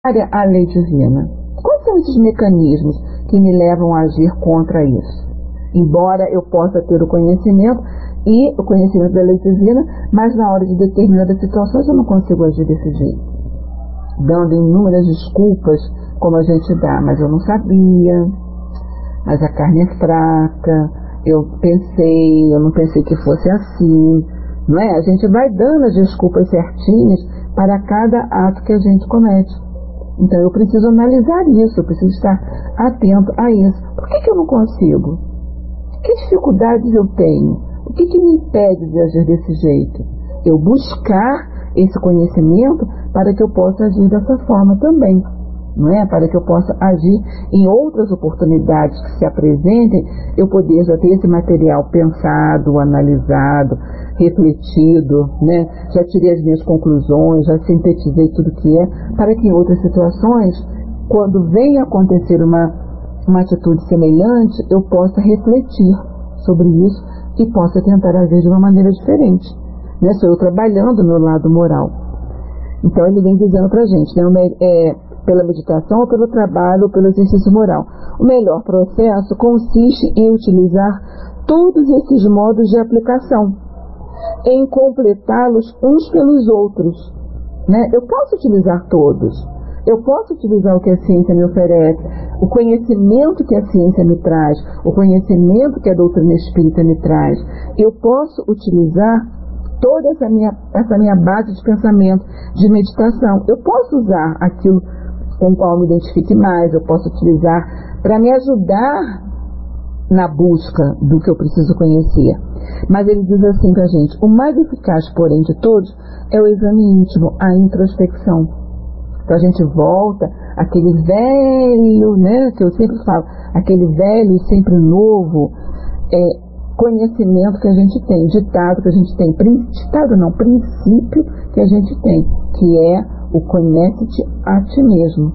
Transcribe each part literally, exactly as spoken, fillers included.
a lei divina. Quais são esses mecanismos que me levam a agir contra isso? Embora eu possa ter o conhecimento e o conhecimento da lei divina, mas na hora de determinadas situações eu não consigo agir desse jeito, dando inúmeras desculpas, como a gente dá, mas eu não sabia, mas a carne é fraca, eu pensei, eu não pensei que fosse assim, não é? A gente vai dando as desculpas certinhas para cada ato que a gente comete. Então eu preciso analisar isso, eu preciso estar atento a isso. Por que que eu não consigo? Que dificuldades eu tenho? O que que me impede de agir desse jeito? Eu buscar esse conhecimento para que eu possa agir dessa forma também, não é? Para que eu possa agir em outras oportunidades que se apresentem, eu poder já ter esse material pensado, analisado, refletido, né? Já tirei as minhas conclusões, já sintetizei tudo que é, para que em outras situações, quando venha acontecer uma, uma atitude semelhante, eu possa refletir sobre isso e possa tentar agir de uma maneira diferente, né? Sou eu trabalhando o meu lado moral. Então ele vem dizendo pra gente, né? É, pela meditação ou pelo trabalho ou pelo exercício moral. O melhor processo consiste em utilizar todos esses modos de aplicação, em completá-los uns pelos outros, né? Eu posso utilizar todos. Eu posso utilizar o que a ciência me oferece, o conhecimento que a ciência me traz, o conhecimento que a doutrina espírita me traz. Eu posso utilizar toda essa minha, essa minha base de pensamento, de meditação. Eu posso usar aquilo com o qual me identifique mais, eu posso utilizar para me ajudar na busca do que eu preciso conhecer. Mas ele diz assim pra gente, o mais eficaz, porém, de todos é o exame íntimo, a introspecção. Então a gente volta aquele velho, né, que eu sempre falo, aquele velho e sempre novo é, conhecimento que a gente tem, ditado que a gente tem, ditado não, princípio que a gente tem, que é o conhece-te a ti mesmo.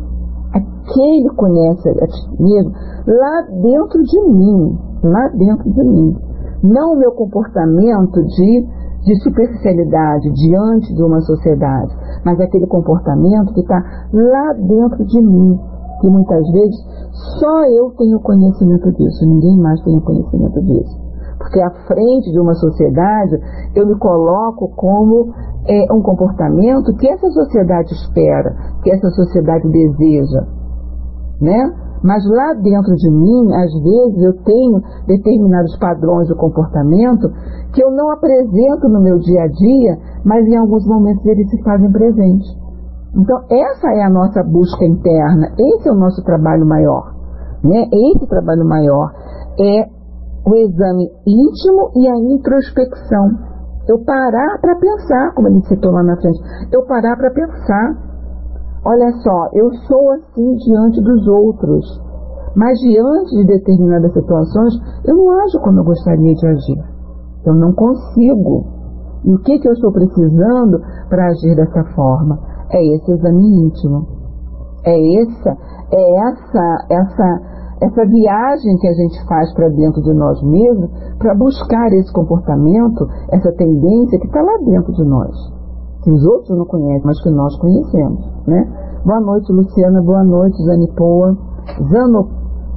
Aquele conhece a ti mesmo lá dentro de mim, lá dentro de mim. Não o meu comportamento de, de superficialidade diante de uma sociedade, mas aquele comportamento que está lá dentro de mim, que muitas vezes só eu tenho conhecimento disso, ninguém mais tem conhecimento disso. Porque à frente de uma sociedade eu me coloco como é, um comportamento que essa sociedade espera, que essa sociedade deseja, né? Mas lá dentro de mim, às vezes eu tenho determinados padrões de comportamento que eu não apresento no meu dia a dia, mas em alguns momentos eles se fazem presentes. Então essa é a nossa busca interna, esse é o nosso trabalho maior, né? Esse trabalho maior é o exame íntimo e a introspecção. Eu parar para pensar, como ele citou lá na frente, eu parar para pensar. Olha só, eu sou assim diante dos outros, mas diante de determinadas situações, eu não ajo como eu gostaria de agir. Eu não consigo. E o que, que eu estou precisando para agir dessa forma? É esse exame íntimo. É essa, é essa, essa essa viagem que a gente faz para dentro de nós mesmos para buscar esse comportamento, essa tendência que está lá dentro de nós, que os outros não conhecem, mas que nós conhecemos, né? Boa noite, Luciana, boa noite, Zanipoa, Zano,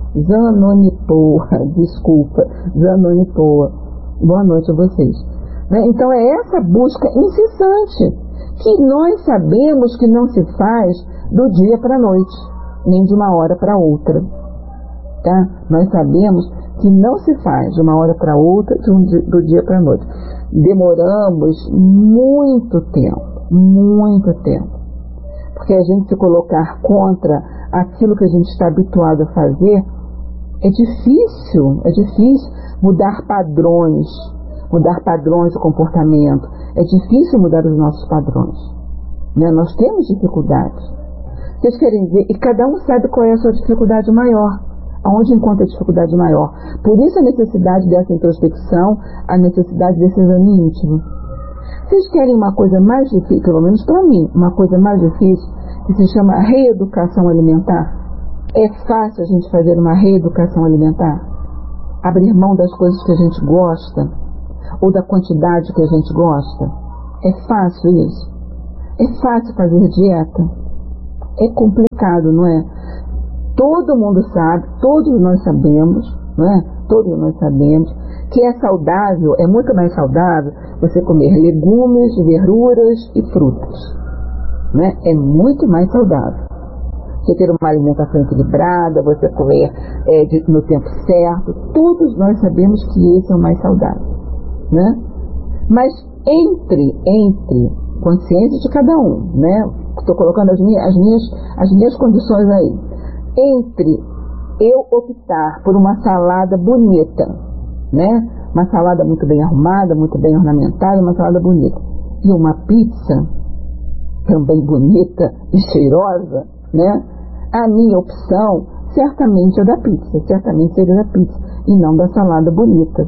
Zanonipoa, desculpa, Zanonipoa, boa noite a vocês. Né? Então é essa busca incessante, que nós sabemos que não se faz do dia para a noite, nem de uma hora para outra. Tá? Nós sabemos que não se faz de uma hora para outra, de um dia, do dia para a noite. Demoramos muito tempo, muito tempo. Porque a gente se colocar contra aquilo que a gente está habituado a fazer, é difícil, é difícil mudar padrões, mudar padrões de comportamento. É difícil mudar os nossos padrões. Né? Nós temos dificuldades. Vocês querem ver, e cada um sabe qual é a sua dificuldade maior. Aonde encontra a dificuldade maior. Por isso a necessidade dessa introspecção, a necessidade desse exame íntimo. Vocês querem uma coisa mais difícil, pelo menos para mim, uma coisa mais difícil, que se chama reeducação alimentar? É fácil a gente fazer uma reeducação alimentar? Abrir mão das coisas que a gente gosta, ou da quantidade que a gente gosta? É fácil isso? É fácil fazer dieta? É complicado, não é? Todo mundo sabe, todos nós sabemos, não é? Todos nós sabemos que é saudável, é muito mais saudável você comer legumes, verduras e frutas, né? É muito mais saudável. Você ter uma alimentação equilibrada, você comer é, de, no tempo certo, todos nós sabemos que esse é o mais saudável, né? Mas entre, entre consciência de cada um, né? Estou colocando as minhas, as minhas, as minhas condições aí. Entre eu optar por uma salada bonita, né? Uma salada muito bem arrumada, muito bem ornamentada, uma salada bonita, e uma pizza também bonita e cheirosa, né? A minha opção certamente é da pizza, certamente seria da pizza e não da salada bonita.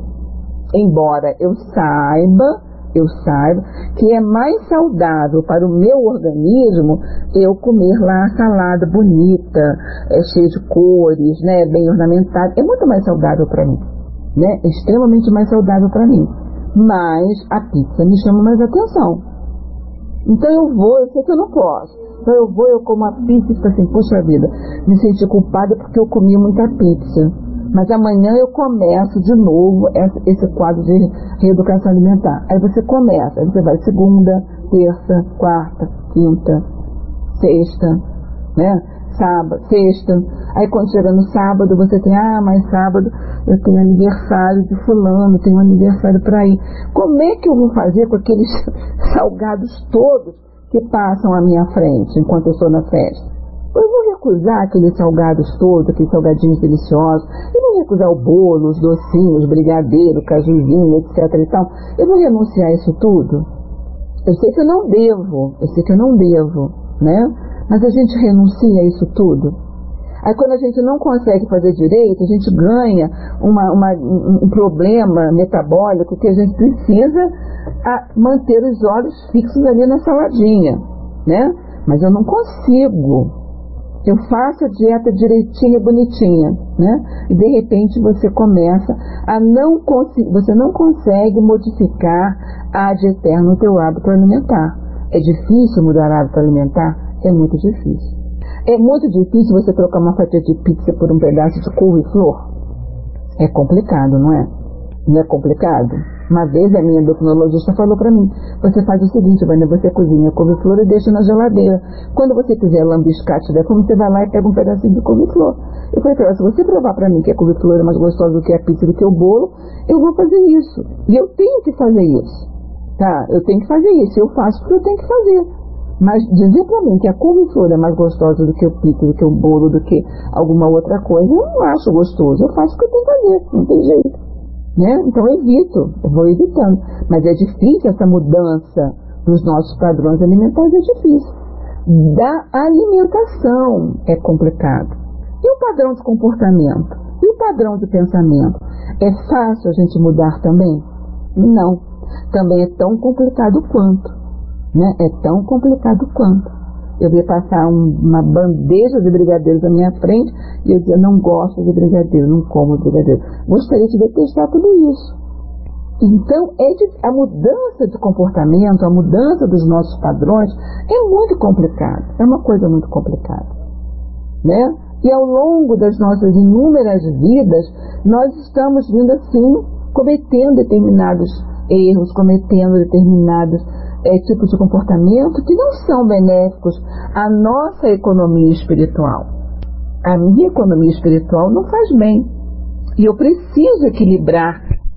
Embora eu saiba, eu saiba que é mais saudável para o meu organismo eu comer lá a salada bonita, é, cheia de cores, né, bem ornamentada, é muito mais saudável para mim, né? É extremamente mais saudável para mim. Mas a pizza me chama mais atenção. Então eu vou, eu sei que eu não posso. Então eu vou, eu como a pizza e fico assim, puxa vida, me senti culpada porque eu comi muita pizza. Mas amanhã eu começo de novo esse quadro de reeducação alimentar. Aí você começa, aí você vai segunda, terça, quarta, quinta, sexta, né? Sábado, sexta. Aí quando chega no sábado, você tem, ah, mas sábado eu tenho aniversário de fulano, tenho aniversário para ir. Como é que eu vou fazer com aqueles salgados todos que passam à minha frente enquanto eu estou na festa? Eu vou recusar aqueles salgados todos, aqueles salgadinhos deliciosos. Eu vou recusar o bolo, os docinhos, brigadeiro, cajuzinho, etc e tal. Eu vou renunciar a isso tudo? Eu sei que eu não devo, eu sei que eu não devo, né? Mas a gente renuncia a isso tudo. Aí quando a gente não consegue fazer direito, a gente ganha uma, uma, um problema metabólico que a gente precisa a, manter os olhos fixos ali na saladinha, né? Mas eu não consigo. Eu faço a dieta direitinha, bonitinha, né? E de repente você começa a não conseguir, você não consegue modificar ad eterno o teu hábito alimentar. É difícil mudar hábito alimentar? É muito difícil. É muito difícil você trocar uma fatia de pizza por um pedaço de couve-flor? É complicado, não é? Não é complicado? Uma vez a minha endocrinologista falou para mim, você faz o seguinte, Vânia, você cozinha a couve-flor e deixa na geladeira. Quando você quiser lambiscar, tiver como, você vai lá e pega um pedacinho de couve-flor. Eu falei para ela, se você provar para mim que a couve-flor é mais gostosa do que a pizza, do que o bolo, eu vou fazer isso. E eu tenho que fazer isso. Tá? Eu tenho que fazer isso. Eu faço porque eu tenho que fazer. Mas dizer para mim que a couve-flor é mais gostosa do que o pizza, do que o bolo, do que alguma outra coisa, eu não acho gostoso. Eu faço o que eu tenho que fazer. Não tem jeito. Né? Então eu evito, eu vou evitando. Mas é difícil essa mudança dos nossos padrões alimentares, é difícil. Da alimentação é complicado. E o padrão de comportamento? E o padrão de pensamento? É fácil a gente mudar também? Não. Também é tão complicado quanto. Né? É tão complicado quanto. Eu ia passar um, uma bandeja de brigadeiros na minha frente e eu dizia, não gosto de brigadeiro, não como brigadeiro. Gostaria de detestar tudo isso. Então, é de, a mudança de comportamento, a mudança dos nossos padrões é muito complicado. É uma coisa muito complicada. Né? E ao longo das nossas inúmeras vidas, nós estamos vindo assim, cometendo determinados erros, cometendo determinados É, tipos de comportamento que não são benéficos à nossa economia espiritual. A minha economia espiritual não faz bem. E eu preciso equilibrar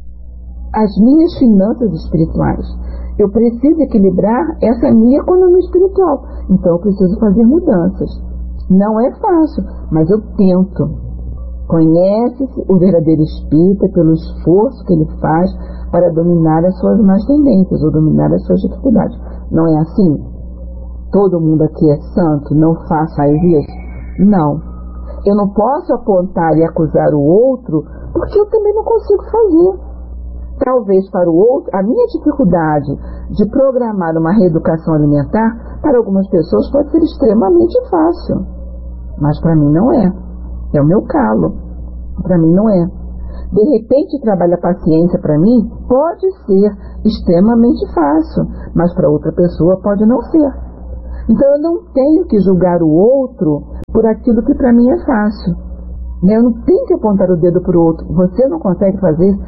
as minhas finanças espirituais. Eu preciso equilibrar essa minha economia espiritual. Então eu preciso fazer mudanças. Não é fácil, mas eu tento. Conhece-se o verdadeiro espírita pelo esforço que ele faz para dominar as suas más tendências ou dominar as suas dificuldades. Não é assim? Todo mundo aqui é santo, não faça isso? Não. Eu não posso apontar e acusar o outro porque eu também não consigo fazer. Talvez para o outro, a minha dificuldade de programar uma reeducação alimentar, para algumas pessoas pode ser extremamente fácil. Mas para mim não é. É o meu calo. Para mim não é. De repente, trabalhar a paciência para mim pode ser extremamente fácil, mas para outra pessoa pode não ser. Então eu não tenho que julgar o outro por aquilo que para mim é fácil. Eu não tenho que apontar o dedo para o outro. Você não consegue fazer isso?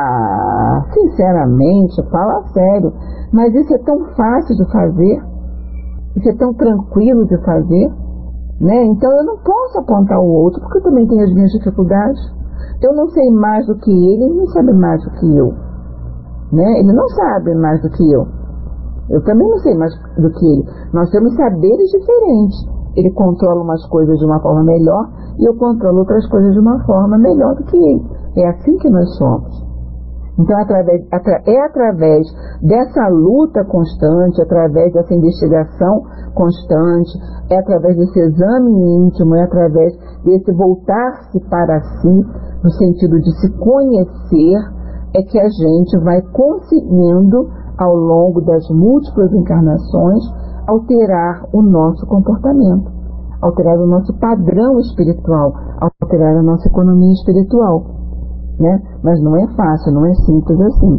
Ah, sinceramente, fala sério. Mas isso é tão fácil de fazer. Isso é tão tranquilo de fazer. Né? Então eu não posso apontar o outro, porque eu também tenho as minhas dificuldades. Eu não sei mais do que ele, ele não sabe mais do que eu. Né? Ele não sabe mais do que eu. Eu também não sei mais do que ele. Nós temos saberes diferentes. Ele controla umas coisas de uma forma melhor e eu controlo outras coisas de uma forma melhor do que ele. É assim que nós somos. Então, através, é através dessa luta constante, através dessa investigação constante, é através desse exame íntimo, é através desse voltar-se para si, no sentido de se conhecer, é que a gente vai conseguindo, ao longo das múltiplas encarnações, alterar o nosso comportamento, alterar o nosso padrão espiritual, alterar a nossa economia espiritual. Né? Mas não é fácil, não é simples assim.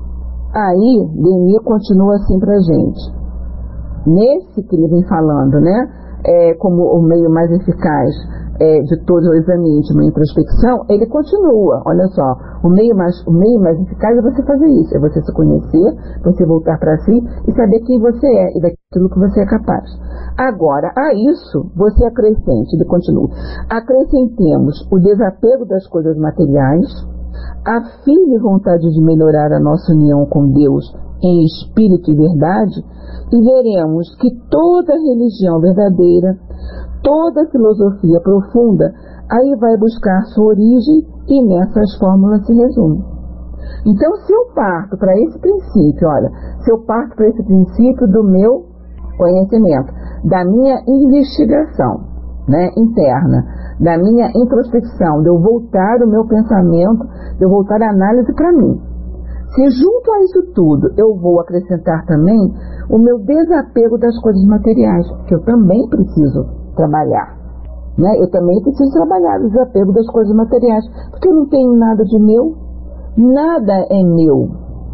Aí, Denis continua assim pra gente. Nesse que ele vem falando, né? É, como o meio mais eficaz é, de todo o exame íntimo e introspecção, ele continua, olha só, o meio, mais, o meio mais eficaz é você fazer isso, é você se conhecer, você voltar para si e saber quem você é e daquilo que você é capaz. Agora, a isso, você acrescente, ele continua, acrescentemos o desapego das coisas materiais, a firme vontade de melhorar a nossa união com Deus em espírito e verdade, e veremos que toda religião verdadeira, toda filosofia profunda, aí vai buscar sua origem e nessas fórmulas se resume. Então, se eu parto para esse princípio, olha, se eu parto para esse princípio do meu conhecimento, da minha investigação, né, interna, da minha introspecção, de eu voltar o meu pensamento, de eu voltar a análise para mim. Se junto a isso tudo eu vou acrescentar também o meu desapego das coisas materiais, que eu também preciso trabalhar. Né? Eu também preciso trabalhar o desapego das coisas materiais, porque eu não tenho nada de meu, nada é meu.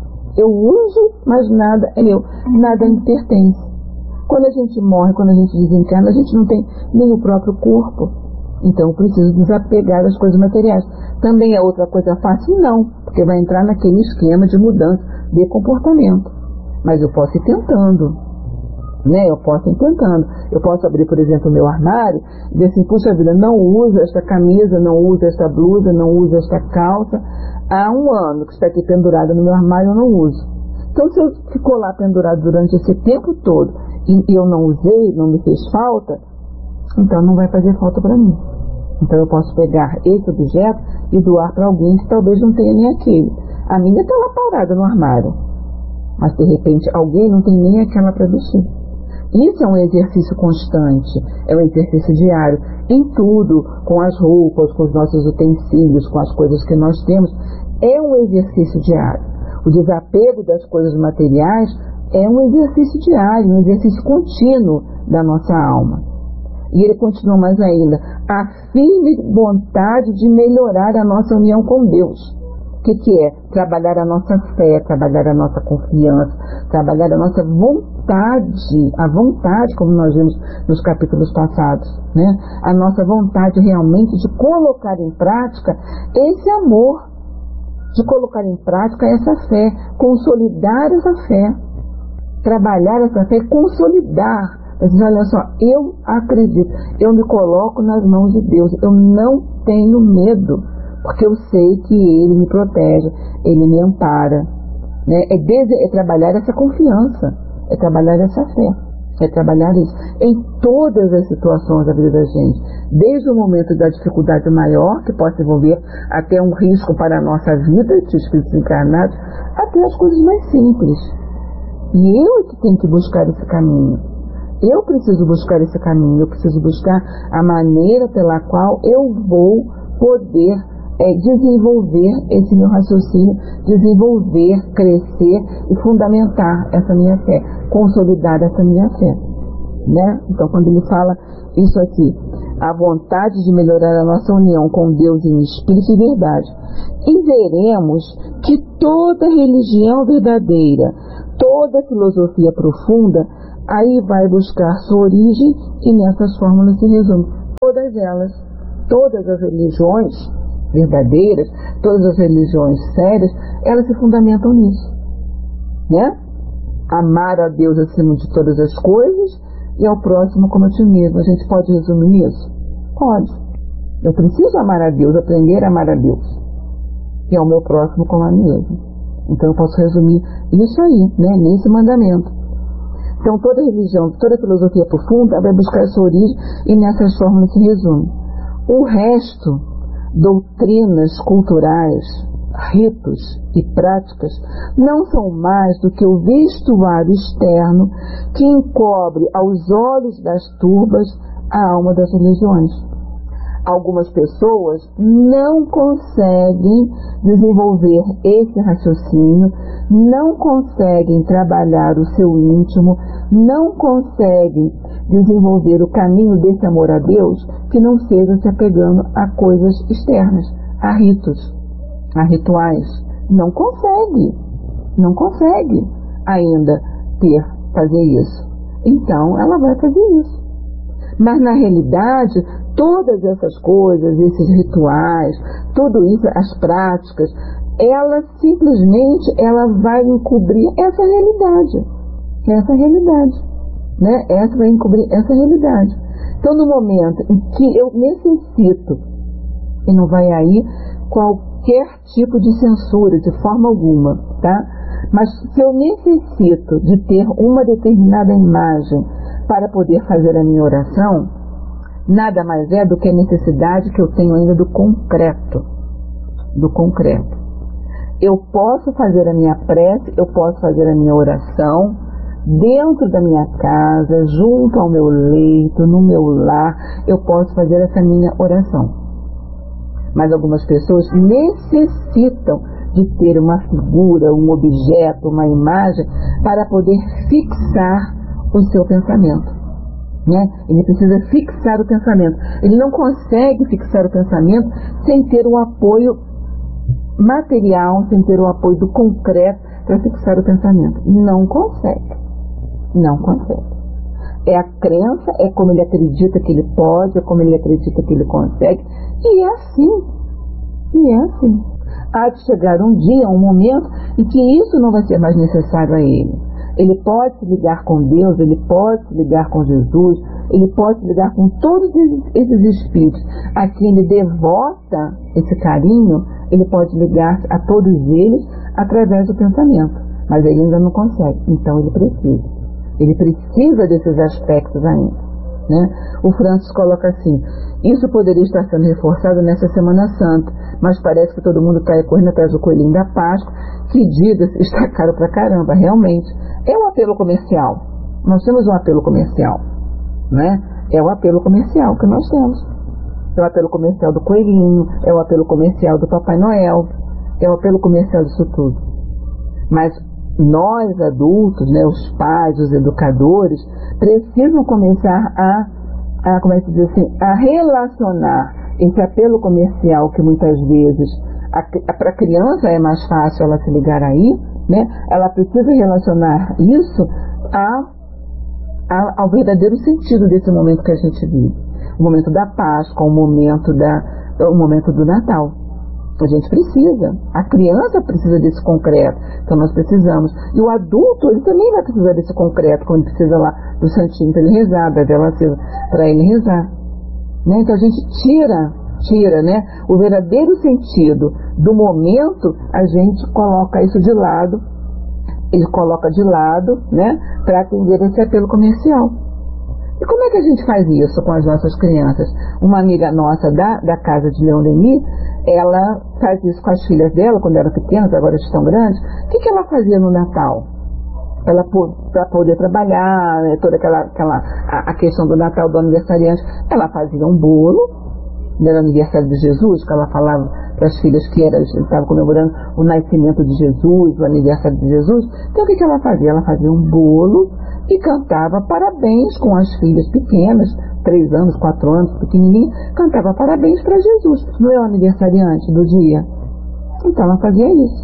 Eu uso, mas nada é meu, nada me pertence. Quando a gente morre, quando a gente desencarna, a gente não tem nem o próprio corpo. Então eu preciso desapegar das coisas materiais. Também é outra coisa fácil? Não, porque vai entrar naquele esquema de mudança de comportamento. Mas eu posso ir tentando, né? Eu posso ir tentando. Eu posso abrir, por exemplo, o meu armário e dizer assim, puxa vida, não uso esta camisa, não uso esta blusa, não uso esta calça. Há um ano que está aqui pendurada no meu armário, eu não uso. Então, se eu ficou lá pendurado durante esse tempo todo e eu não usei, não me fez falta, então não vai fazer falta para mim. Então eu posso pegar esse objeto e doar para alguém que talvez não tenha nem aquele. A minha está lá parada no armário, mas de repente alguém não tem nem aquela para vestir. Isso é um exercício constante, é um exercício diário, em tudo, com as roupas, com os nossos utensílios, com as coisas que nós temos, é um exercício diário. O desapego das coisas materiais é um exercício diário, um exercício contínuo da nossa alma. E ele continua mais ainda, a firme vontade de melhorar a nossa união com Deus. O que, que é? Trabalhar a nossa fé, trabalhar a nossa confiança, trabalhar a nossa vontade, a vontade, como nós vimos nos capítulos passados, né? A nossa vontade realmente de colocar em prática esse amor, de colocar em prática essa fé, consolidar essa fé, trabalhar essa fé, consolidar. Mas olha só, eu acredito, eu me coloco nas mãos de Deus, eu não tenho medo, porque eu sei que Ele me protege, Ele me ampara. Né? É, dese- é trabalhar essa confiança, é trabalhar essa fé, é trabalhar isso em todas as situações da vida da gente, desde o momento da dificuldade maior, que possa envolver até um risco para a nossa vida, de espíritos encarnados, até as coisas mais simples. E eu é que tenho que buscar esse caminho. Eu preciso buscar esse caminho, eu preciso buscar a maneira pela qual eu vou poder é, desenvolver esse meu raciocínio, desenvolver, crescer e fundamentar essa minha fé, consolidar essa minha fé. Né? Então, quando ele fala isso aqui, a vontade de melhorar a nossa união com Deus em espírito e verdade, e veremos que toda religião verdadeira, toda filosofia profunda, aí vai buscar sua origem e nessas fórmulas se resume. Todas elas, todas as religiões verdadeiras, todas as religiões sérias, elas se fundamentam nisso, né? Amar a Deus acima de todas as coisas e ao próximo como a ti mesmo. A gente pode resumir isso? Pode. Eu preciso amar a Deus, aprender a amar a Deus e ao meu próximo como a mim mesmo. Então eu posso resumir isso aí, né, nesse mandamento. Então toda religião, toda filosofia profunda vai buscar sua origem e nessas fórmulas se resume. O resto, doutrinas culturais, ritos e práticas, não são mais do que o vestuário externo que encobre aos olhos das turbas a alma das religiões. Algumas pessoas não conseguem desenvolver esse raciocínio, não conseguem trabalhar o seu íntimo, não conseguem desenvolver o caminho desse amor a Deus que não seja se apegando a coisas externas, a ritos, a rituais. Não consegue, não consegue ainda ter, fazer isso. Então ela vai fazer isso. Mas na realidade, todas essas coisas, esses rituais, tudo isso, as práticas, ela simplesmente ela vai encobrir essa realidade. Essa realidade. Né? Essa vai encobrir essa realidade. Então, no momento em que eu necessito, e não vai aí qualquer tipo de censura, de forma alguma, tá? Mas se eu necessito de ter uma determinada imagem para poder fazer a minha oração, nada mais é do que a necessidade que eu tenho ainda do concreto. Do concreto. Eu posso fazer a minha prece, eu posso fazer a minha oração dentro da minha casa, junto ao meu leito, no meu lar, eu posso fazer essa minha oração. Mas algumas pessoas necessitam de ter uma figura, um objeto, uma imagem para poder fixar o seu pensamento, né? Ele precisa fixar o pensamento. Ele não consegue fixar o pensamento sem ter o apoio material, sem ter o apoio do concreto para fixar o pensamento. Não consegue. Não consegue. É a crença, é como ele acredita que ele pode, é como ele acredita que ele consegue. E é assim. E é assim. Há de chegar um dia, um momento, em que isso não vai ser mais necessário a ele. Ele pode se ligar com Deus, ele pode se ligar com Jesus, ele pode se ligar com todos esses espíritos a quem ele devota esse carinho, ele pode ligar a todos eles através do pensamento. Mas ele ainda não consegue, então ele precisa. Ele precisa desses aspectos ainda, né? O Francis coloca assim: isso poderia estar sendo reforçado nessa Semana Santa, mas parece que todo mundo está correndo atrás do coelhinho da Páscoa, que, diga-se, está caro pra caramba, realmente. É um apelo comercial. Nós temos um apelo comercial, né? É o apelo comercial que nós temos. É o apelo comercial do coelhinho, é o apelo comercial do Papai Noel, é o apelo comercial disso tudo. Mas nós, adultos, né, os pais, os educadores, precisam começar a, a, como é que diz assim, a relacionar esse apelo comercial que muitas vezes para a criança é mais fácil ela se ligar aí, né? Ela precisa relacionar isso a, a, ao verdadeiro sentido desse momento que a gente vive. O momento da Páscoa, o momento, da, o momento do Natal. A gente precisa, a criança precisa desse concreto, então nós precisamos. E o adulto, ele também vai precisar desse concreto, quando ele precisa lá do santinho para ele rezar, da vela acesa para ele rezar. Né? Então a gente tira, tira, né, o verdadeiro sentido do momento, a gente coloca isso de lado, ele coloca de lado, né, para atender esse apelo comercial. E como é que a gente faz isso com as nossas crianças? Uma amiga nossa da, da casa de Leon Denis, ela faz isso com as filhas dela, quando eram pequenas, agora estão grandes. O que, que ela fazia no Natal? Ela, para poder trabalhar, né, toda aquela, aquela a, a questão do Natal, do aniversariante, ela fazia um bolo, no aniversário de Jesus, que ela falava para as filhas que era, estava comemorando o nascimento de Jesus, o aniversário de Jesus. Então o que, que ela fazia? Ela fazia um bolo e cantava parabéns com as filhas pequenas, três anos, quatro anos, pequenininha, cantava parabéns para Jesus. Não é o aniversariante do dia? Então ela fazia isso.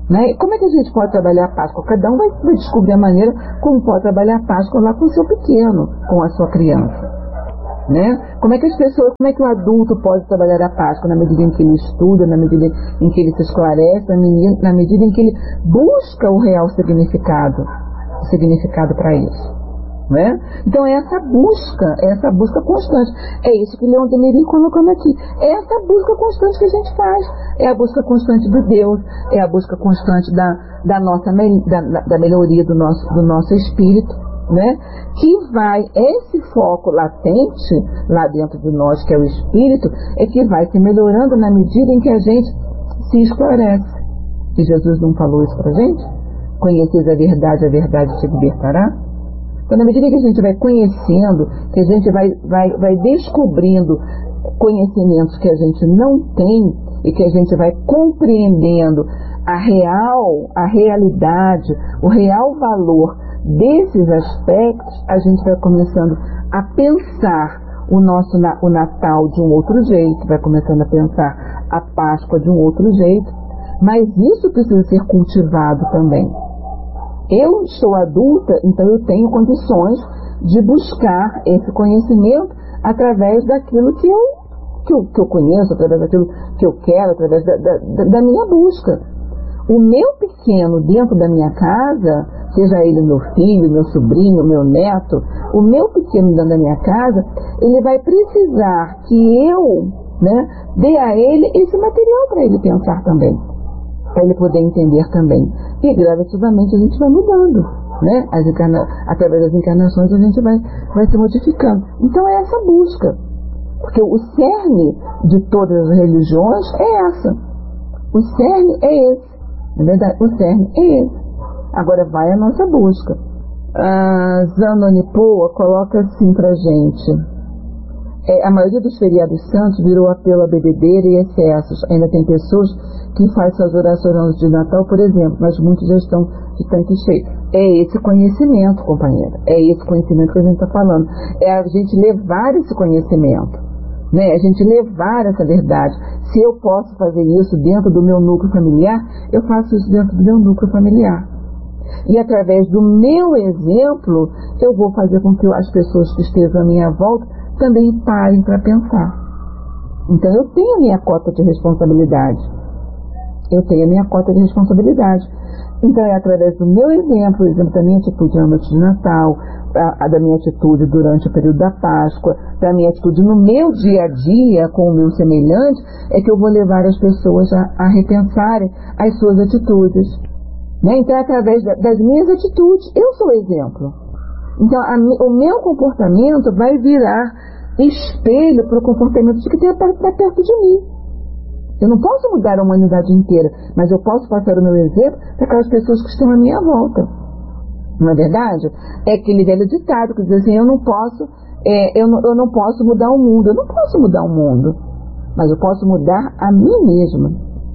Né? Como é que a gente pode trabalhar a Páscoa? Cada um vai, vai descobrir a maneira como pode trabalhar a Páscoa lá com o seu pequeno, com a sua criança. Né? Como é que as pessoas, como é que o adulto pode trabalhar a Páscoa? Na medida em que ele estuda, na medida em que ele se esclarece, na medida, na medida em que ele busca o real significado, o significado para isso. Né? Então é essa busca, é essa busca constante. É isso que Leon Denis vem colocando aqui. É essa busca constante que a gente faz. É a busca constante do Deus, é a busca constante da, da nossa da, da melhoria do nosso, do nosso espírito, né? Que vai, esse foco latente lá dentro de nós, que é o espírito, é que vai se melhorando na medida em que a gente se esclarece. E Jesus não falou isso pra gente? Conheceis a verdade, a verdade te libertará? Então, na medida que a gente vai conhecendo, que a gente vai, vai, vai descobrindo conhecimentos que a gente não tem e que a gente vai compreendendo a real, a realidade, o real valor desses aspectos, a gente vai começando a pensar o nosso o Natal de um outro jeito, vai começando a pensar a Páscoa de um outro jeito, mas isso precisa ser cultivado também. Eu sou adulta, então eu tenho condições de buscar esse conhecimento através daquilo que eu, que eu, que eu conheço, através daquilo que eu quero, através da, da, da minha busca. O meu pequeno dentro da minha casa, seja ele meu filho, meu sobrinho, meu neto, o meu pequeno dentro da minha casa, ele vai precisar que eu, né, dê a ele esse material para ele pensar também, para ele poder entender também. E gradativamente a gente vai mudando, né? As encarna... Através das encarnações a gente vai, vai se modificando. Então é essa busca. Porque o cerne de todas as religiões é essa. O cerne é esse. Na verdade, o cerne é esse. Agora vai a nossa busca. A Zanonipoa coloca assim pra gente. É, a maioria dos feriados santos virou apelo à bebedeira e excessos. Ainda tem pessoas que fazem suas orações antes de Natal, por exemplo, mas muitos já estão de tanque cheio. É esse conhecimento, companheira. É esse conhecimento que a gente está falando. É a gente levar esse conhecimento, né? A gente levar essa verdade. Se eu posso fazer isso dentro do meu núcleo familiar, eu faço isso dentro do meu núcleo familiar. E através do meu exemplo, eu vou fazer com que as pessoas que estejam à minha volta também parem para pensar. Então eu tenho a minha cota de responsabilidade. Eu tenho a minha cota de responsabilidade. Então é através do meu exemplo, o exemplo da minha atitude na noite de Natal, a, a da minha atitude durante o período da Páscoa, da minha atitude no meu dia a dia com o meu semelhante, é que eu vou levar as pessoas a, a repensarem as suas atitudes. Né? Então é através da, das minhas atitudes. Eu sou o exemplo. Então a, o meu comportamento vai virar espelho para o comportamento de que tem perto, perto de mim. Eu não posso mudar a humanidade inteira, mas eu posso passar o meu exemplo para aquelas pessoas que estão à minha volta. Não é verdade? É aquele velho ditado que diz assim, eu não posso, é, eu, não, eu não posso mudar o mundo. Eu não posso mudar o mundo, mas eu posso mudar a mim mesma.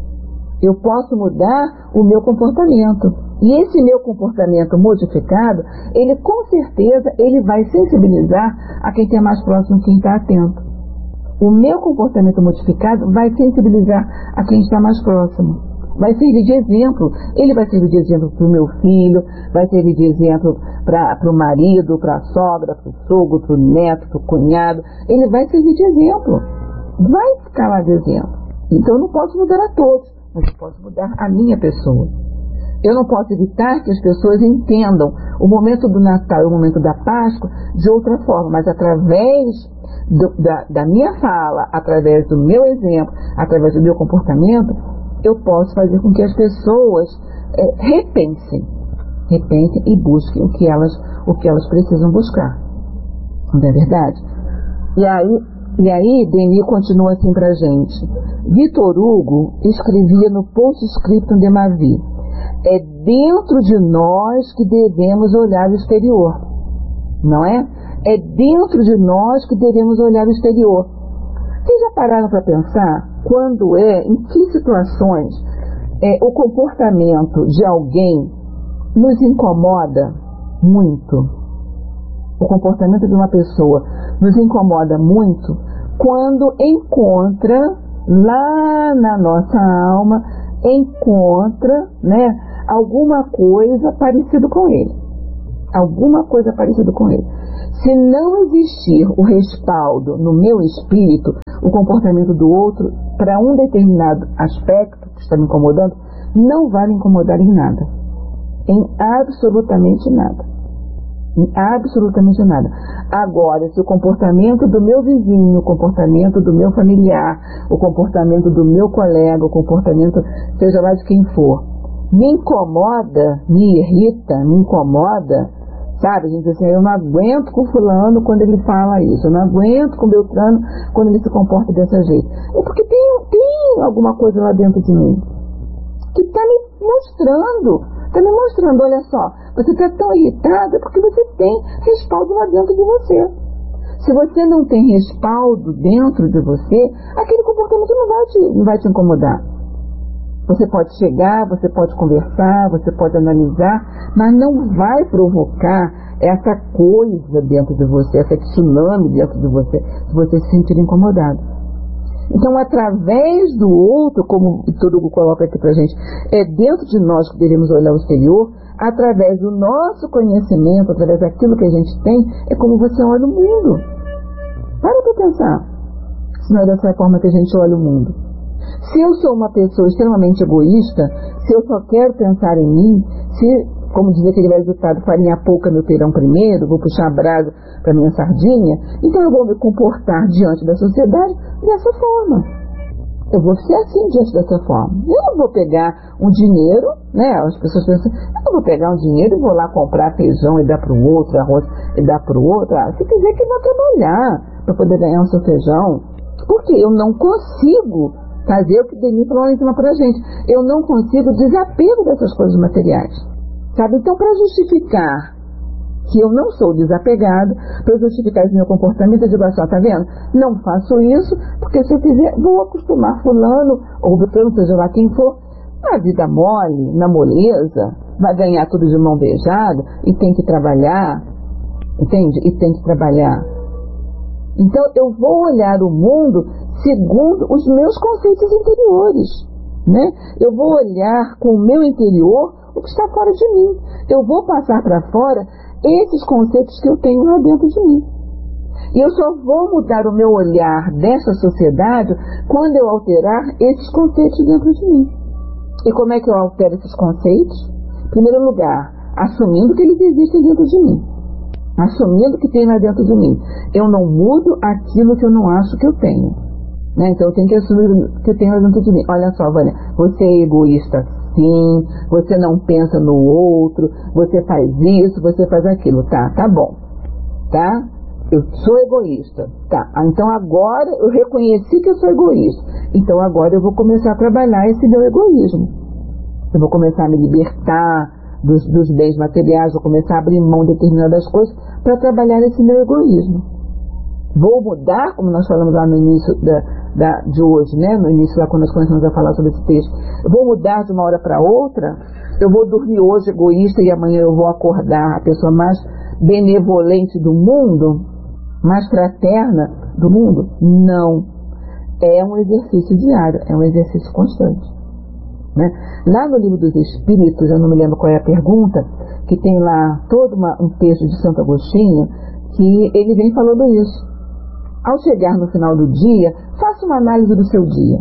Eu posso mudar o meu comportamento. E esse meu comportamento modificado, ele com certeza ele vai sensibilizar a quem está mais próximo, quem está atento. O meu comportamento modificado vai sensibilizar a quem está mais próximo. Vai servir de exemplo. Ele vai servir de exemplo para o meu filho, vai servir de exemplo para o marido, para a sogra, para o sogro, para o neto, para o cunhado. Ele vai servir de exemplo. Vai ficar lá de exemplo. Então eu não posso mudar a todos, mas eu posso mudar a minha pessoa. Eu não posso evitar que as pessoas entendam o momento do Natal e o momento da Páscoa de outra forma, mas através do, da, da minha fala, através do meu exemplo, através do meu comportamento, eu posso fazer com que as pessoas é, repensem, repensem e busquem o que elas, o que elas precisam buscar. Não é verdade? E aí, e aí Denis continua assim pra gente. Victor Hugo escrevia no Postscriptum de Mavi: é dentro de nós que devemos olhar o exterior, não é? É dentro de nós que devemos olhar o exterior. Vocês já pararam para pensar quando é, em que situações é, o comportamento de alguém nos incomoda muito? O comportamento de uma pessoa nos incomoda muito quando encontra lá na nossa alma encontra, né, alguma coisa parecida com ele. Alguma coisa parecida com ele. Se não existir o respaldo no meu espírito, o comportamento do outro, para um determinado aspecto que está me incomodando, não vai me incomodar em nada. Em absolutamente nada. Em absolutamente nada. Agora, se o comportamento do meu vizinho, o comportamento do meu familiar, o comportamento do meu colega, o comportamento, seja lá de quem for, me incomoda, me irrita, me incomoda, sabe? A gente diz assim, eu não aguento com fulano quando ele fala isso, eu não aguento com Beltrano quando ele se comporta desse jeito. É porque tem, tem alguma coisa lá dentro de mim que está me mostrando, está me mostrando, olha só, você está tão irritada porque você tem respaldo lá dentro de você. Se você não tem respaldo dentro de você, aquele comportamento não vai te, não vai te incomodar. Você pode chegar, você pode conversar, você pode analisar, mas não vai provocar essa coisa dentro de você, essa tsunami dentro de você, se você se sentir incomodado. Então, através do outro, como o Vitor Hugo coloca aqui pra gente, é dentro de nós que devemos olhar o exterior, através do nosso conhecimento, através daquilo que a gente tem, é como você olha o mundo. Para pra pensar, se não é dessa forma que a gente olha o mundo. Se eu sou uma pessoa extremamente egoísta, se eu só quero pensar em mim, se, como dizia aquele velho ditado, farinha pouca meu pirão primeiro, vou puxar a brasa para minha sardinha, então eu vou me comportar diante da sociedade dessa forma. Eu vou ser assim diante dessa forma. Eu não vou pegar um dinheiro, né? As pessoas pensam, eu não vou pegar um dinheiro e vou lá comprar feijão e dar para o outro, arroz e dar para o outro. Ah, se quiser que vá trabalhar para poder ganhar o seu feijão. Porque eu não consigo fazer o que Denis falou lá em cima pra gente. Eu não consigo desapego dessas coisas materiais. Sabe? Então, para justificar que eu não sou desapegado, para justificar esse meu comportamento, eu digo assim, ó, tá vendo? Não faço isso, porque se eu fizer, vou acostumar fulano, ou Beltrano, seja lá quem for, na vida mole, na moleza, vai ganhar tudo de mão beijada, e tem que trabalhar, entende? E tem que trabalhar. Então, eu vou olhar o mundo segundo os meus conceitos interiores, né? Eu vou olhar com o meu interior o que está fora de mim. Eu vou passar para fora esses conceitos que eu tenho lá dentro de mim. E eu só vou mudar o meu olhar dessa sociedade quando eu alterar esses conceitos dentro de mim. E como é que eu altero esses conceitos? Em primeiro lugar, assumindo que eles existem dentro de mim. Assumindo que tem lá dentro de mim. Eu não mudo aquilo que eu não acho que eu tenho. Né? Então eu tenho que assumir que eu tenho lá dentro de mim. Olha só, Vânia, você é egoísta sim, você não pensa no outro, você faz isso, você faz aquilo. Tá, tá bom. Tá? Eu sou egoísta. Tá, então agora eu reconheci que eu sou egoísta. Então agora eu vou começar a trabalhar esse meu egoísmo. Eu vou começar a me libertar Dos, dos bens materiais, vou começar a abrir mão de determinadas coisas para trabalhar esse meu egoísmo. Vou mudar, como nós falamos lá no início da, da, de hoje, né? No início lá quando nós começamos a falar sobre esse texto. Eu vou mudar de uma hora para outra, eu vou dormir hoje egoísta e amanhã eu vou acordar a pessoa mais benevolente do mundo, mais fraterna do mundo? Não. É um exercício diário, é um exercício constante. Né? Lá no Livro dos Espíritos, eu não me lembro qual é a pergunta, que tem lá todo uma, um texto de Santo Agostinho, que ele vem falando isso. Ao chegar no final do dia, faça uma análise do seu dia,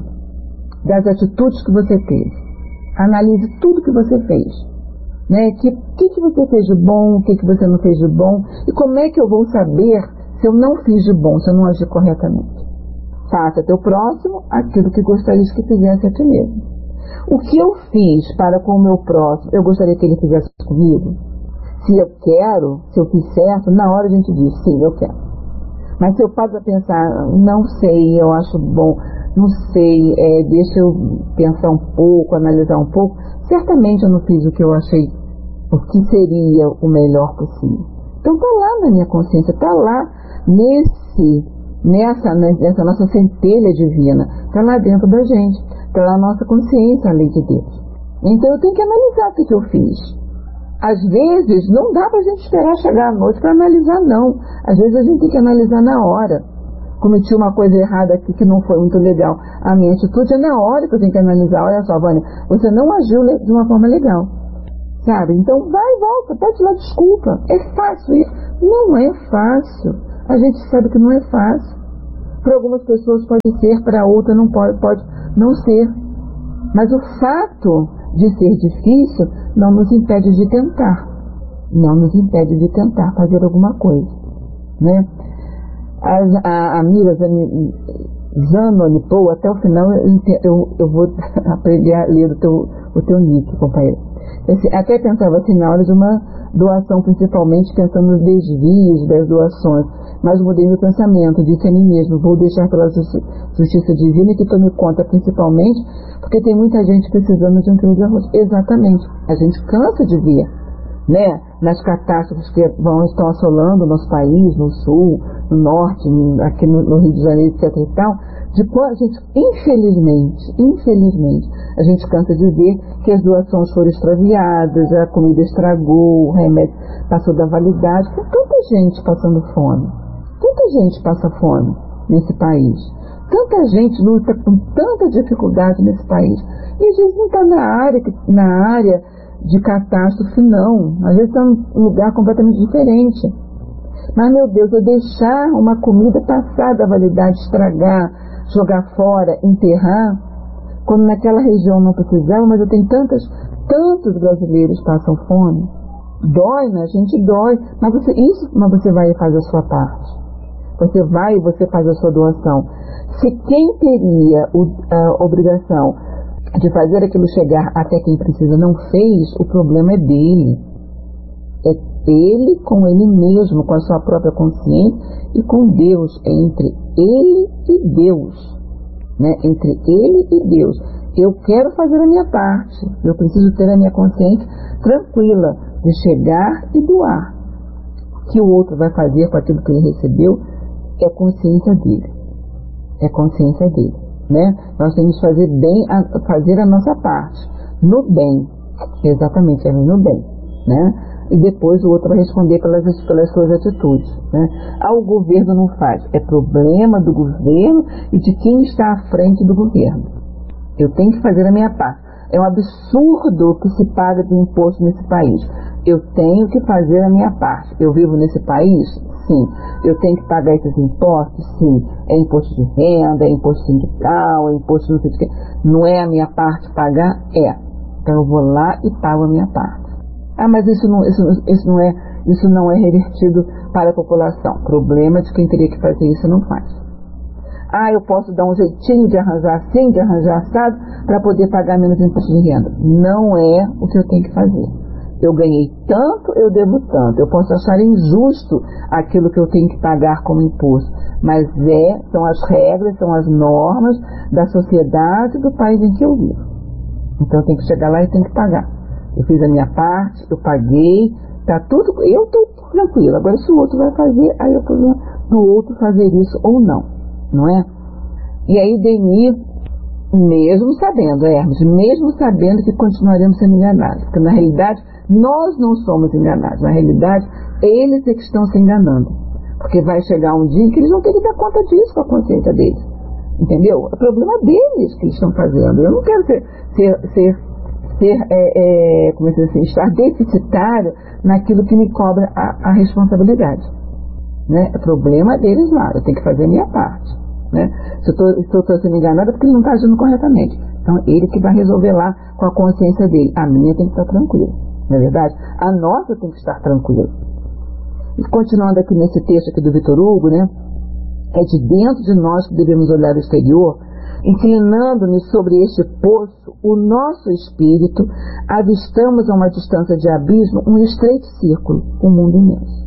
das atitudes que você teve. Analise tudo que você fez. Né? Que, que, que você fez de bom, o que, que você não fez de bom, e como é que eu vou saber se eu não fiz de bom, se eu não agi corretamente. Faça a teu próximo aquilo que gostarias que fizesse a ti mesmo. O que eu fiz para com o meu próximo, eu gostaria que ele fizesse comigo? Se eu quero, se eu fiz certo, na hora a gente diz, sim, eu quero. Mas se eu paro para pensar, não sei, eu acho bom, não sei, é, deixa eu pensar um pouco, analisar um pouco, certamente eu não fiz o que eu achei, o que seria o melhor possível. Então está lá na minha consciência, está lá nesse, nessa, nessa nossa centelha divina, está lá dentro da gente. Pela nossa consciência, a lei de Deus. Então eu tenho que analisar o que, que eu fiz. Às vezes não dá para a gente esperar chegar à noite para analisar, não. Às vezes a gente tem que analisar na hora. cometi uma coisa errada aqui que não foi muito legal. A minha atitude é na hora que eu tenho que analisar. Olha só, Vânia, você não agiu de uma forma legal. Sabe? Então vai e volta, pede lá desculpa. É fácil isso? Não é fácil. A gente sabe que não é fácil. Para algumas pessoas pode ser, para outras não pode, pode não ser. Mas o fato de ser difícil não nos impede de tentar. Não nos impede de tentar fazer alguma coisa. Né? A, a, a Mira Zanonipo, até o final eu, eu, eu vou aprender a ler o teu, o teu nick, companheiro. Até pensava assim na hora de uma doação, principalmente pensando nos desvios das doações, mas mudei meu pensamento, disse a mim mesmo, vou deixar pela justi- justiça divina que tome conta, principalmente porque tem muita gente precisando de um quilo de arroz. Exatamente, a gente cansa de ver, né, nas catástrofes que vão, estão assolando o nosso país, no sul, no norte, aqui no, no Rio de Janeiro, etc e tal, de quando a gente, infelizmente, infelizmente, a gente cansa de ver que as doações foram extraviadas, a comida estragou, o remédio passou da validade. Tem tanta gente passando fome, tanta gente passa fome nesse país, tanta gente luta com tanta dificuldade nesse país, e às vezes não está na área, na área de catástrofe, não, às vezes está num lugar completamente diferente. Mas, meu Deus, eu deixar uma comida passar da validade, estragar, jogar fora, enterrar, quando naquela região não precisava, mas eu tenho tantas, tantos brasileiros que passam fome. Dói, né? A gente dói. Mas você, isso, mas você vai e faz a sua parte. Você vai e você faz a sua doação. Se quem teria o, a obrigação de fazer aquilo chegar até quem precisa não fez, o problema é dele. É ele com ele mesmo, com a sua própria consciência e com Deus. É entre ele e Deus, né? Entre ele e Deus. Eu quero fazer a minha parte, eu preciso ter a minha consciência tranquila de chegar e doar. O que o outro vai fazer com aquilo que ele recebeu é consciência dele, é consciência dele, né? Nós temos que fazer bem, a, fazer a nossa parte, no bem, exatamente, é no bem, né? E depois o outro vai responder pelas, pelas suas atitudes, né? Ah, o governo não faz. É problema do governo e de quem está à frente do governo. Eu tenho que fazer a minha parte. É um absurdo o que se paga de imposto nesse país. Eu tenho que fazer a minha parte. Eu vivo nesse país? Sim. Eu tenho que pagar esses impostos? Sim. É imposto de renda, é imposto sindical, é imposto não sei o que. Não é a minha parte pagar? É. Então eu vou lá e pago a minha parte. Ah, mas isso não, isso, isso, não é, isso não é revertido para a população. Problema de quem teria que fazer isso não faz. Ah, eu posso dar um jeitinho de arranjar assim, de arranjar assado, para poder pagar menos imposto de renda. Não é o que eu tenho que fazer. Eu ganhei tanto, eu devo tanto. Eu posso achar injusto aquilo que eu tenho que pagar como imposto. Mas é, são as regras, são as normas da sociedade do país em que eu vivo. Então eu tenho que chegar lá e tenho que pagar. Eu fiz a minha parte, eu paguei, tá tudo, eu estou tranquilo. Agora se o outro vai fazer, aí eu problema do outro fazer isso ou não, não é? E aí Denis, mesmo sabendo, Hermes, mesmo sabendo que continuaremos sendo enganados, porque na realidade nós não somos enganados, na realidade eles é que estão se enganando, porque vai chegar um dia que eles vão ter que dar conta disso com a consciência deles, entendeu? É o problema deles que eles estão fazendo. Eu não quero ser, ser, ser Ser, é, é, como é que assim, estar deficitário naquilo que me cobra a, a responsabilidade, né? É problema deles lá, eu tenho que fazer a minha parte, né? Se eu estou sendo enganada é porque ele não está agindo corretamente, então ele que vai resolver lá com a consciência dele. A minha tem que estar tranquila, não é verdade? A nossa tem que estar tranquila. E continuando aqui nesse texto aqui do Vitor Hugo, né? É de dentro de nós que devemos olhar o exterior. Inclinando-nos sobre este poço, o nosso espírito, avistamos a uma distância de abismo um estreito círculo, um mundo imenso.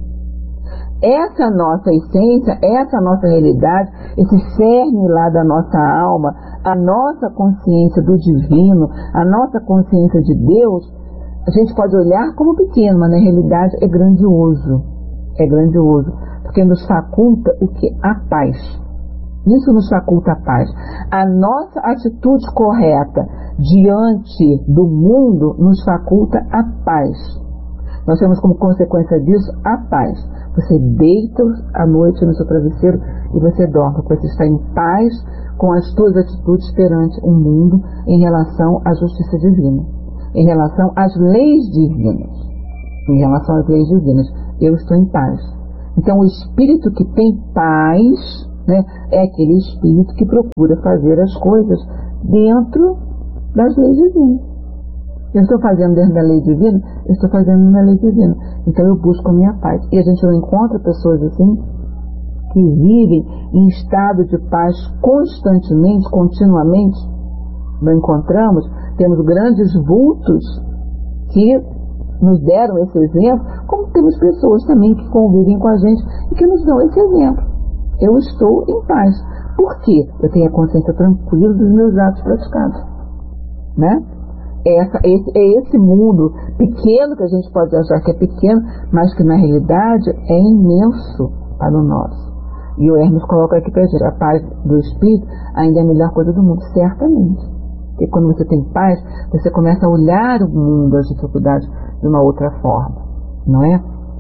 Essa nossa essência, essa nossa realidade, esse cerne lá da nossa alma, a nossa consciência do divino, a nossa consciência de Deus, a gente pode olhar como pequeno, mas na realidade é grandioso. É grandioso, porque nos faculta o que? A paz. Isso nos faculta a paz. A nossa atitude correta diante do mundo nos faculta a paz. Nós temos como consequência disso a paz. Você deita à noite no seu travesseiro e você dorme, porque você está em paz com as suas atitudes perante o mundo em relação à justiça divina, em relação às leis divinas, em relação às leis divinas. Eu estou em paz. Então, o espírito que tem paz, né, é aquele espírito que procura fazer as coisas dentro das leis divinas. Eu estou fazendo dentro da lei divina, eu estou fazendo na lei divina. Então eu busco a minha paz. E a gente não encontra pessoas assim, que vivem em estado de paz constantemente, continuamente. Não encontramos. Temos grandes vultos que nos deram esse exemplo, como temos pessoas também que convivem com a gente e que nos dão esse exemplo. Eu estou em paz. Por quê? Eu tenho a consciência tranquila dos meus atos praticados. Né? Essa, esse, é esse mundo pequeno, que a gente pode achar que é pequeno, mas que na realidade é imenso para o nosso. E o Hermes coloca aqui para gente, a paz do espírito ainda é a melhor coisa do mundo, certamente. Porque quando você tem paz, você começa a olhar o mundo, as dificuldades, de uma outra forma, não é?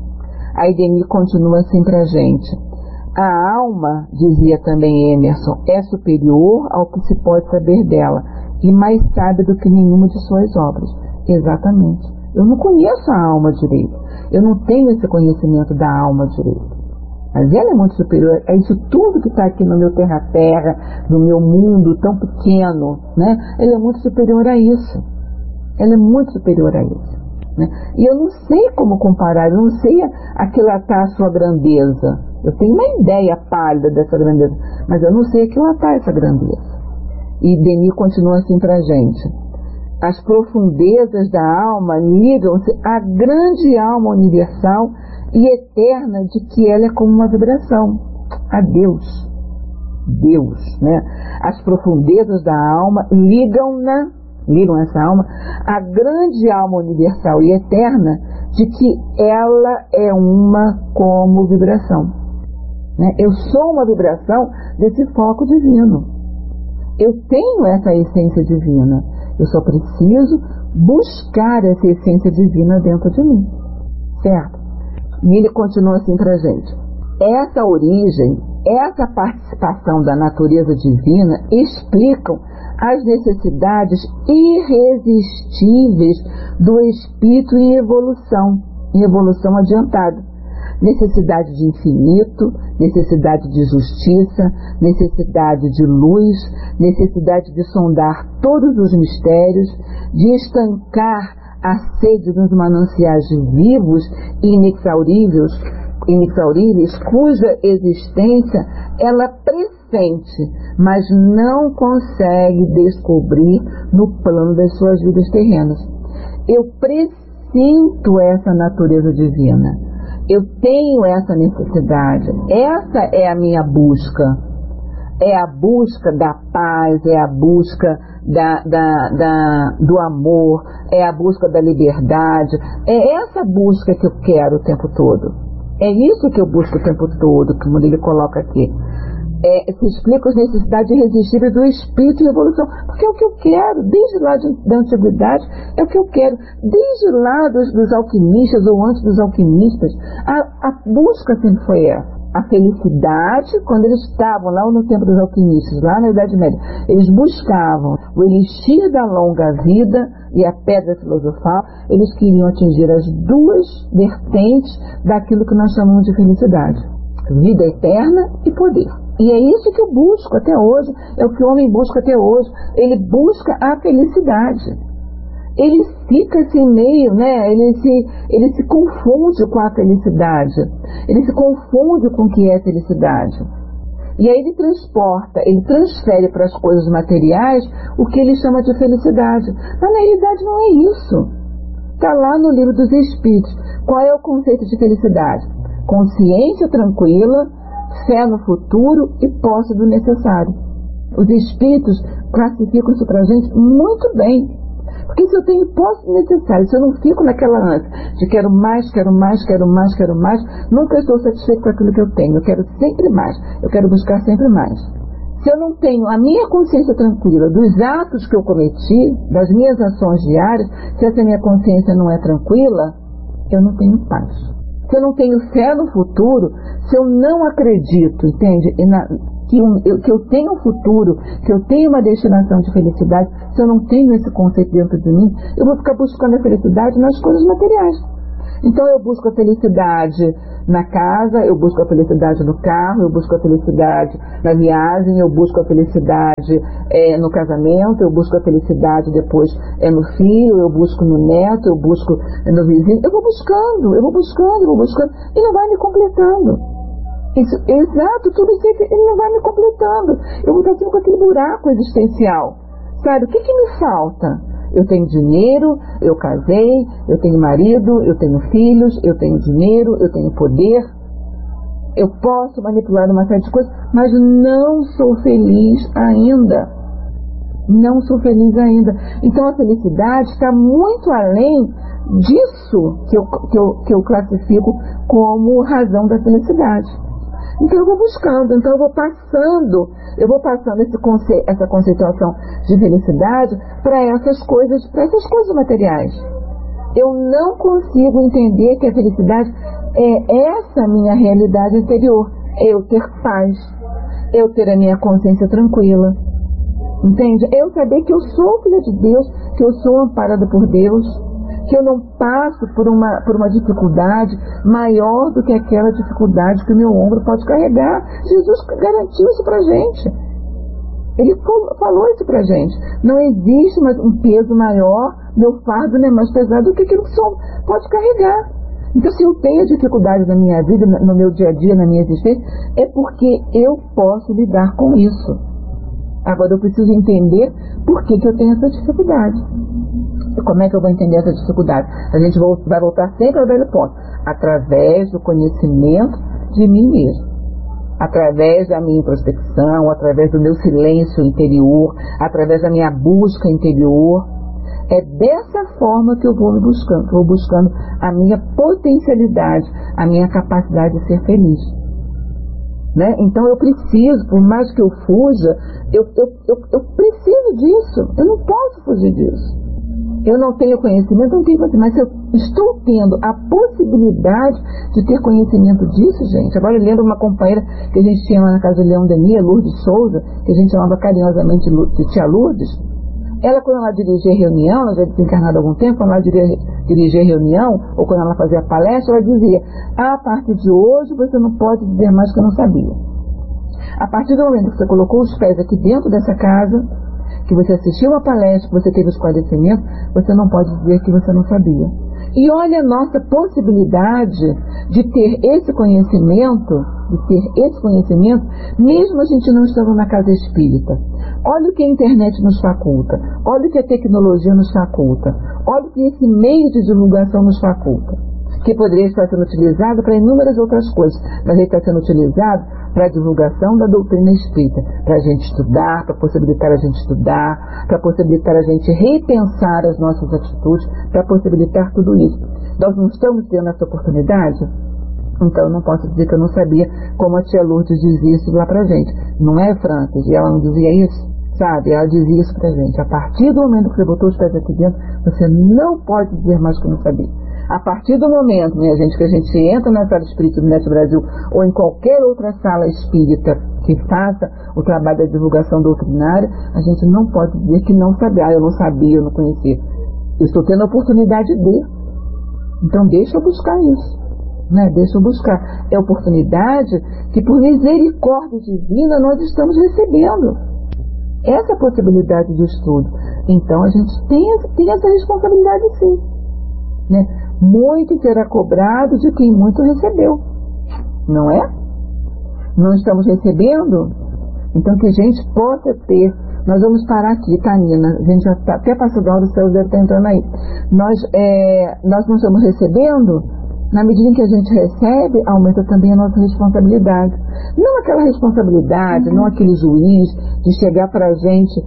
A Denis continua assim para a gente. A alma, dizia também Emerson, é superior ao que se pode saber dela, e mais sábia do que nenhuma de suas obras. Exatamente. Eu não conheço a alma direito. Eu não tenho esse conhecimento da alma direito. Mas ela é muito superior a isso tudo que está aqui no meu terra-terra, no meu mundo tão pequeno, né? Ela é muito superior a isso. Ela é muito superior a isso. Né? E eu não sei como comparar, eu não sei aquilatar a sua grandeza. Eu tenho uma ideia pálida dessa grandeza, mas eu não sei aquilatar essa grandeza. E Denis continua assim para a gente. As profundezas da alma ligam-se à grande alma universal e eterna de que ela é como uma vibração. A Deus. Deus, né? As profundezas da alma ligam-na, ligam essa alma, à grande alma universal e eterna de que ela é uma como vibração. Né? Eu sou uma vibração desse foco divino. Eu tenho essa essência divina. Eu só preciso buscar essa essência divina dentro de mim. Certo? E ele continua assim para a gente. Essa origem, essa participação da natureza divina explicam as necessidades irresistíveis do espírito em evolução, em evolução adiantada. Necessidade de infinito, necessidade de justiça, necessidade de luz, necessidade de sondar todos os mistérios, de estancar a sede dos mananciais vivos e inexauríveis, inexauríveis, cuja existência ela pressente, mas não consegue descobrir no plano das suas vidas terrenas. Eu pressinto essa natureza divina. Eu tenho essa necessidade. Essa é a minha busca. É a busca da paz, é a busca da, da, da, do amor, é a busca da liberdade. É essa busca que eu quero o tempo todo. É isso que eu busco o tempo todo, como ele coloca aqui. É, se explica as necessidades irresistíveis do espírito em evolução, porque é o que eu quero, desde lá de, da antiguidade, é o que eu quero, desde lá dos, dos alquimistas ou antes dos alquimistas, a, a busca sempre foi essa. A felicidade, quando eles estavam lá no tempo dos alquimistas, lá na Idade Média, eles buscavam o elixir da longa vida e a pedra filosofal, eles queriam atingir as duas vertentes daquilo que nós chamamos de felicidade: vida eterna e poder. E é isso que eu busco até hoje, é o que o homem busca até hoje. Ele busca a felicidade. Ele fica assim meio, né? Ele se, ele se confunde com a felicidade. Ele se confunde com o que é felicidade. E aí ele transporta, ele transfere para as coisas materiais o que ele chama de felicidade. Mas na realidade não é isso. Está lá no Livro dos Espíritos. Qual é o conceito de felicidade? Consciência tranquila, fé no futuro e posse do necessário. Os espíritos classificam isso para a gente muito bem. Porque se eu tenho posse necessária, se eu não fico naquela ânsia de quero mais, quero mais, quero mais, quero mais, nunca estou satisfeito com aquilo que eu tenho. Eu quero sempre mais. Eu quero buscar sempre mais. Se eu não tenho a minha consciência tranquila dos atos que eu cometi, das minhas ações diárias, se essa minha consciência não é tranquila, eu não tenho paz. Se eu não tenho fé no futuro, se eu não acredito, entende? E na, que, um, eu, que eu tenho um futuro, que eu tenho uma destinação de felicidade, se eu não tenho esse conceito dentro de mim, eu vou ficar buscando a felicidade nas coisas materiais. Então eu busco a felicidade na casa, eu busco a felicidade no carro, eu busco a felicidade na viagem, eu busco a felicidade é, no casamento, eu busco a felicidade depois é, no filho, eu busco no neto, eu busco é, no vizinho. Eu vou buscando, eu vou buscando, eu vou buscando, e não vai me completando. Isso, exato, tudo isso ele não vai me completando. Eu vou estar sempre com aquele buraco existencial. Sabe, o que que me falta? Eu tenho dinheiro, eu casei, eu tenho marido, eu tenho filhos, eu tenho dinheiro, eu tenho poder, eu posso manipular uma série de coisas, mas não sou feliz ainda. Não sou feliz ainda. Então a felicidade está muito além disso que eu, que eu, que eu classifico como razão da felicidade. Então eu vou buscando, então eu vou passando, eu vou passando esse conce- essa conceituação de felicidade para essas coisas, para essas coisas materiais. Eu não consigo entender que a felicidade é essa minha realidade interior, é eu ter paz, é eu ter a minha consciência tranquila, entende? É eu saber que eu sou filha de Deus, que eu sou amparada por Deus, que eu não passo por uma, por uma dificuldade maior do que aquela dificuldade que o meu ombro pode carregar. Jesus garantiu isso pra gente. Ele falou isso pra gente. Não existe mais um peso maior, meu fardo não é mais pesado do que aquilo que o Senhor pode carregar. Então, se eu tenho dificuldade na minha vida, no meu dia a dia, na minha existência, é porque eu posso lidar com isso. Agora eu preciso entender por que que eu tenho essa dificuldade. Como é que eu vou entender essa dificuldade? A gente vai voltar sempre ao velho ponto. Através do conhecimento de mim mesmo. Através da minha introspecção, através do meu silêncio interior, através da minha busca interior. É dessa forma que eu vou me buscando, que eu vou buscando a minha potencialidade, a minha capacidade de ser feliz. Né? Então eu preciso, por mais que eu fuja, eu, eu, eu, eu preciso disso. Eu não posso fugir disso. Eu não tenho conhecimento, não tenho conhecimento, mas eu estou tendo a possibilidade de ter conhecimento disso, gente. Agora eu lembro uma companheira que a gente tinha lá na casa de Leão Denis, Lourdes Souza, que a gente chamava carinhosamente de Tia Lourdes. Ela, quando ela dirigia reunião, ela já é desencarnada há algum tempo, quando ela dirigia, dirigia reunião, ou quando ela fazia palestra, ela dizia: a partir de hoje você não pode dizer mais que eu não sabia. A partir do momento que você colocou os pés aqui dentro dessa casa, que você assistiu a palestra, que você teve os esclarecimento, você não pode dizer que você não sabia. E olha a nossa possibilidade de ter esse conhecimento, de ter esse conhecimento, mesmo a gente não estando na casa espírita. Olha o que a internet nos faculta, olha o que a tecnologia nos faculta, olha o que esse meio de divulgação nos faculta, que poderia estar sendo utilizado para inúmeras outras coisas, mas ele está sendo utilizado para a divulgação da doutrina espírita, para a gente estudar, para possibilitar a gente estudar, para possibilitar a gente repensar as nossas atitudes, para possibilitar tudo isso. Nós não estamos tendo essa oportunidade? Então eu não posso dizer que eu não sabia, como a tia Lourdes dizia isso lá pra gente. Não é, Francis? E ela não dizia isso? Sabe? Ela dizia isso pra gente. A partir do momento que você botou os pés aqui dentro, você não pode dizer mais que eu não sabia. A partir do momento, minha gente, que a gente entra na sala espírita do Net Brasil ou em qualquer outra sala espírita que faça o trabalho da divulgação doutrinária, a gente não pode dizer que não sabia. Ah, eu não sabia, eu não conhecia. Eu estou tendo a oportunidade de. Então deixa eu buscar isso. Né? Deixa eu buscar. É a oportunidade que, por misericórdia divina, nós estamos recebendo. Essa possibilidade de estudo. Então a gente tem, tem essa responsabilidade sim. Né? Muito será cobrado de quem muito recebeu. Não é? Não estamos recebendo? Então que a gente possa ter. Nós vamos parar aqui, tá, Nina? A gente já tá, até passou da hora, o céu deve estar entrando aí. Nós, é, nós não estamos recebendo. Na medida em que a gente recebe, aumenta também a nossa responsabilidade. Não aquela responsabilidade, não aquele juiz de chegar para a gente,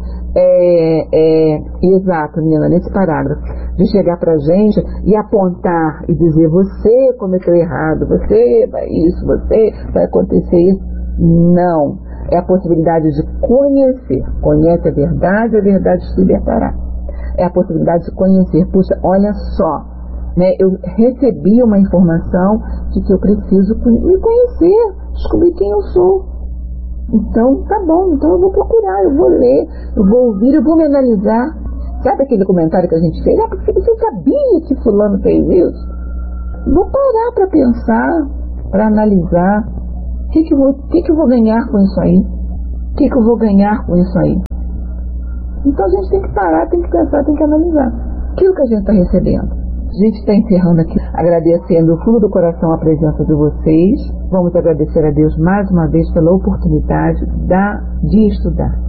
é, é, exato, Nina, nesse parágrafo, de chegar para a gente e apontar e dizer: você cometeu errado, você vai isso, você vai acontecer isso. Não. É a possibilidade de conhecer. Conhece a verdade, a verdade te libertará. É a possibilidade de conhecer. Puxa, olha só. né? Eu recebi uma informação de que eu preciso me conhecer, descobrir quem eu sou. Então, tá bom, então eu vou procurar, eu vou ler, eu vou ouvir, eu vou me analisar. Sabe aquele comentário que a gente fez? Ah, porque você sabia que fulano fez isso? Vou parar para pensar, para analisar. O que que eu vou, o que que eu vou ganhar com isso aí? O que que eu vou ganhar com isso aí? Então a gente tem que parar, tem que pensar, tem que analisar. Aquilo que a gente está recebendo. A gente está encerrando aqui, agradecendo do fundo do coração a presença de vocês. Vamos agradecer a Deus mais uma vez pela oportunidade da, de estudar.